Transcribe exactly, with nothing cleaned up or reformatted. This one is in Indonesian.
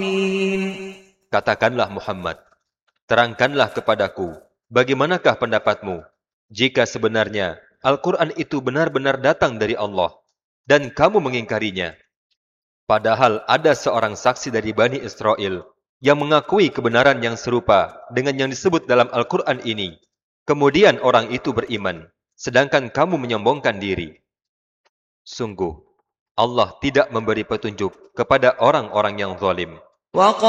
Katakanlah Muhammad, terangkanlah kepadaku, bagaimanakah pendapatmu jika sebenarnya Al-Quran itu benar-benar datang dari Allah dan kamu mengingkarinya? Padahal ada seorang saksi dari Bani Israel yang mengakui kebenaran yang serupa dengan yang disebut dalam Al-Quran ini. Kemudian orang itu beriman, sedangkan kamu menyombongkan diri. Sungguh, Allah tidak memberi petunjuk kepada orang-orang yang zalim.